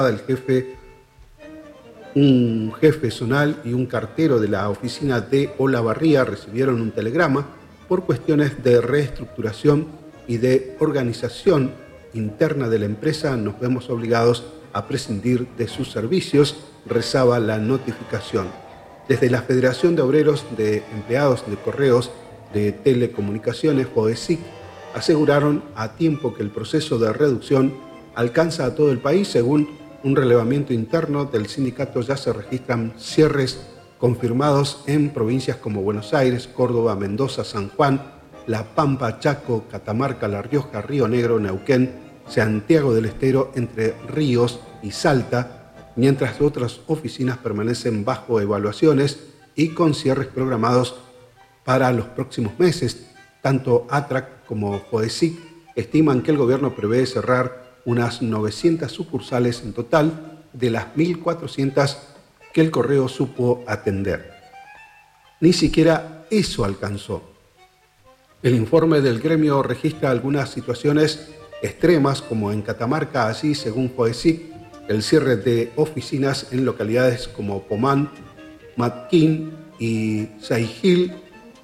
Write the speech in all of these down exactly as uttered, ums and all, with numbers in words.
El jefe, un jefe zonal y un cartero de la oficina de Olavarría recibieron un telegrama por cuestiones de reestructuración y de organización interna de la empresa. Nos vemos obligados a prescindir de sus servicios, rezaba la notificación. Desde la Federación de Obreros de Empleados de Correos de Telecomunicaciones, FOESIC, aseguraron a tiempo que el proceso de reducción alcanza a todo el país. Según un relevamiento interno del sindicato, ya se registran cierres confirmados en provincias como Buenos Aires, Córdoba, Mendoza, San Juan, La Pampa, Chaco, Catamarca, La Rioja, Río Negro, Neuquén, Santiago del Estero, Entre Ríos y Salta, mientras otras oficinas permanecen bajo evaluaciones y con cierres programados para los próximos meses. Tanto ATRAC como FOESIC estiman que el gobierno prevé cerrar unas novecientas sucursales en total de las mil cuatrocientas que el correo supo atender. Ni siquiera eso alcanzó. El informe del gremio registra algunas situaciones extremas, como en Catamarca. Así, según FOESIC, el cierre de oficinas en localidades como Pomán, Matquín y Saigil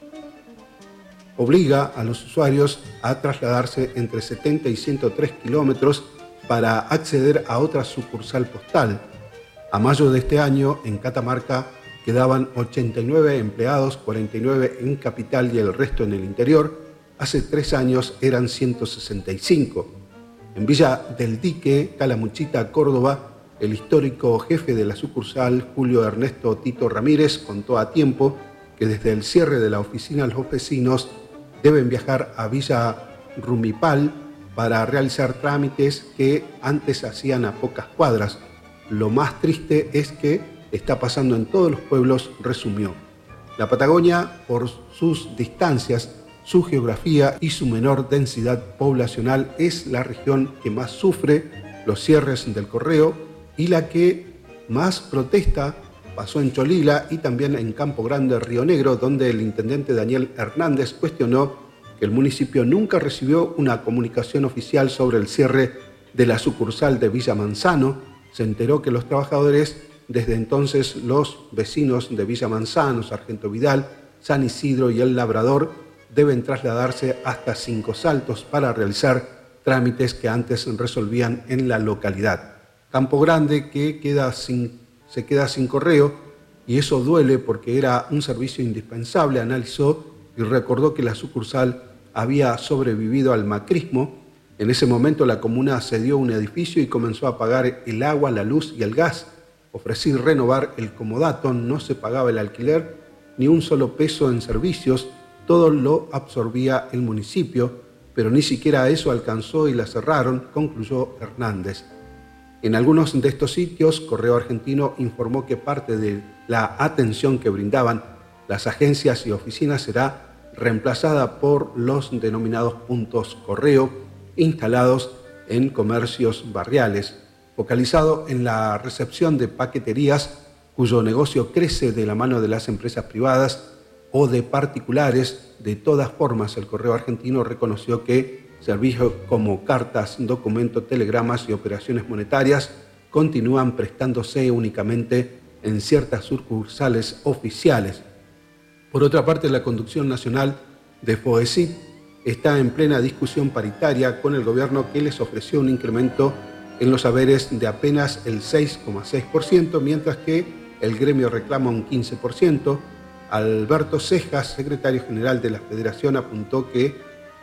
obliga a los usuarios a trasladarse entre setenta y ciento tres kilómetros para acceder a otra sucursal postal. A mayo de este año, en Catamarca, quedaban ochenta y nueve empleados, cuarenta y nueve en Capital y el resto en el interior. Hace tres años eran ciento sesenta y cinco. En Villa del Dique, Calamuchita, Córdoba, el histórico jefe de la sucursal, Julio Ernesto Tito Ramírez, contó a tiempo que desde el cierre de la oficina los vecinos deben viajar a Villa Rumipal para realizar trámites que antes hacían a pocas cuadras. Lo más triste es que está pasando en todos los pueblos, resumió. La Patagonia, por sus distancias, su geografía y su menor densidad poblacional, es la región que más sufre los cierres del correo y la que más protesta. Pasó en Cholila y también en Campo Grande, Río Negro, donde el intendente Daniel Hernández cuestionó que el municipio nunca recibió una comunicación oficial sobre el cierre de la sucursal de Villa Manzano. Se enteró que los trabajadores, desde entonces los vecinos de Villa Manzano, Sargento Vidal, San Isidro y El Labrador, deben trasladarse hasta Cinco Saltos para realizar trámites que antes resolvían en la localidad. Campo Grande, que queda sin se queda sin correo, y eso duele porque era un servicio indispensable, analizó y recordó que la sucursal había sobrevivido al macrismo. En ese momento la comuna cedió un edificio y comenzó a pagar el agua, la luz y el gas. Ofrecí renovar el comodato, no se pagaba el alquiler, ni un solo peso en servicios, todo lo absorbía el municipio, pero ni siquiera eso alcanzó y la cerraron, concluyó Hernández. En algunos de estos sitios, Correo Argentino informó que parte de la atención que brindaban las agencias y oficinas será reemplazada por los denominados puntos correo, instalados en comercios barriales, focalizado en la recepción de paqueterías cuyo negocio crece de la mano de las empresas privadas o de particulares. De todas formas, el Correo Argentino reconoció que servicios como cartas, documentos, telegramas y operaciones monetarias continúan prestándose únicamente en ciertas sucursales oficiales. Por otra parte, la conducción nacional de FOESIC está en plena discusión paritaria con el gobierno, que les ofreció un incremento en los haberes de apenas el seis coma seis por ciento, mientras que el gremio reclama un quince por ciento. Alberto Cejas, secretario general de la Federación, apuntó que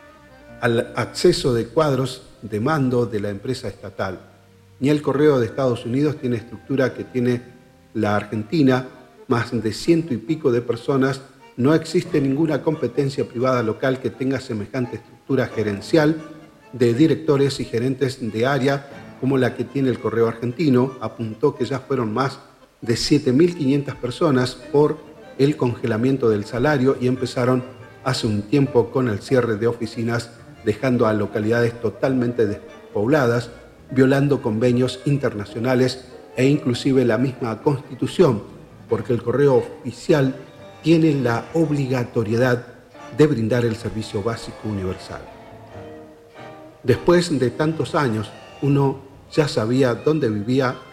al acceso de cuadros de mando de la empresa estatal. Ni el correo de Estados Unidos tiene estructura que tiene la Argentina, más de ciento y pico de personas. No existe ninguna competencia privada local que tenga semejante estructura gerencial de directores y gerentes de área como la que tiene el Correo Argentino. Apuntó que ya fueron más de siete mil quinientas personas por el congelamiento del salario y empezaron hace un tiempo con el cierre de oficinas, dejando a localidades totalmente despobladas, violando convenios internacionales e inclusive la misma Constitución, porque el correo oficial tiene la obligatoriedad de brindar el servicio básico universal. Después de tantos años, uno ya sabía dónde vivía